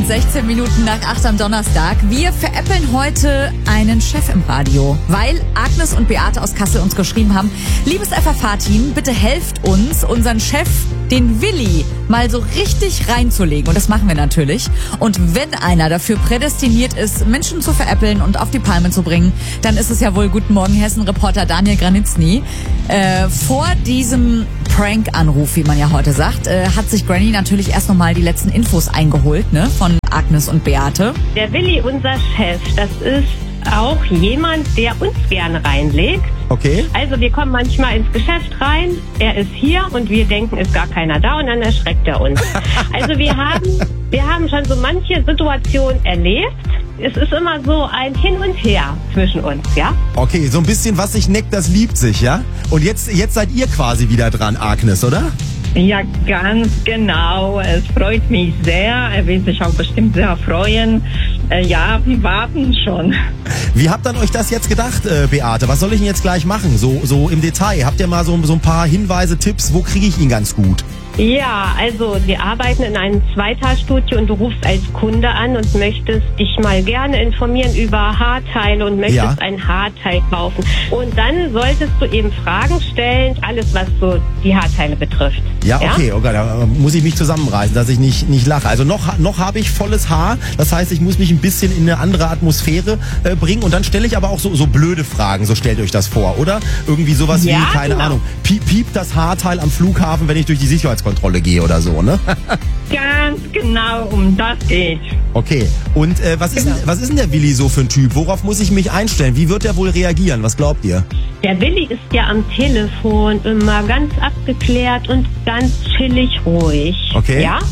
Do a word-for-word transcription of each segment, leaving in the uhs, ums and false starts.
sechzehn Minuten nach acht am Donnerstag. Wir veräppeln heute einen Chef im Radio, weil Agnes und Beate aus Kassel uns geschrieben haben, liebes F F H-Team, bitte helft uns, unseren Chef, den Willi, mal so richtig reinzulegen. Und das machen wir natürlich. Und wenn einer dafür prädestiniert ist, Menschen zu veräppeln und auf die Palme zu bringen, dann ist es ja wohl Guten Morgen Hessen-Reporter Daniel Granitzny. Äh, vor diesem Prank-Anruf, wie man ja heute sagt, äh, hat sich Granny natürlich erst nochmal die letzten Infos eingeholt, ne, von Agnes und Beate. Der Willi, unser Chef, das ist auch jemand, der uns gerne reinlegt. Okay. Also wir kommen manchmal ins Geschäft rein, er ist hier und wir denken, ist gar keiner da und dann erschreckt er uns. Also wir haben, wir haben schon so manche Situation erlebt. Es ist immer so ein Hin und Her zwischen uns, ja? Okay, so ein bisschen, was sich neckt, das liebt sich, ja? Und jetzt, jetzt seid ihr quasi wieder dran, Agnes, oder? Ja, ganz genau. Es freut mich sehr. Er wird sich auch bestimmt sehr freuen. Äh, ja, wir warten schon. Wie habt ihr euch das jetzt gedacht, äh, Beate? Was soll ich denn jetzt gleich machen? So, so im Detail. Habt ihr mal so, so ein paar Hinweise, Tipps? Wo kriege ich ihn ganz gut? Ja, also wir arbeiten in einem Zweitagsstudio und du rufst als Kunde an und möchtest dich mal gerne informieren über Haarteile und möchtest Ja. ein Haarteil kaufen. Und dann solltest du eben Fragen stellen, alles was so die Haarteile betrifft. Ja, okay, okay, da muss ich mich zusammenreißen, dass ich nicht, nicht lache. Also noch, noch habe ich volles Haar, das heißt, ich muss mich ein bisschen in eine andere Atmosphäre äh, bringen und dann stelle ich aber auch so, so blöde Fragen, so stellt euch das vor, oder? Irgendwie sowas Ja, wie, keine genau. Ahnung, piep, piept das Haarteil am Flughafen, wenn ich durch die Sicherheitskontrolle gehe oder so, ne? Ganz genau, um das geht. Okay, und äh, was, ist denn, was ist denn der Willi so für ein Typ? Worauf muss ich mich einstellen? Wie wird er wohl reagieren? Was glaubt ihr? Der Willi ist ja am Telefon immer ganz abgeklärt und ganz chillig ruhig. Okay. Ja?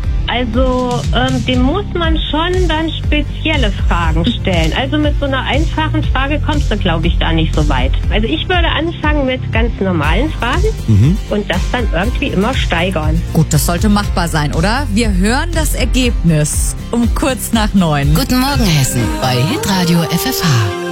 Also, ähm, dem muss man schon dann spezielle Fragen stellen. Also mit so einer einfachen Frage kommst du, glaube ich, da nicht so weit. Also ich würde anfangen mit ganz normalen Fragen Mhm. und das dann irgendwie immer steigern. Gut, das sollte machbar sein, oder? Wir hören das Ergebnis um kurz nach neun. Guten Morgen Hessen bei Hitradio F F H.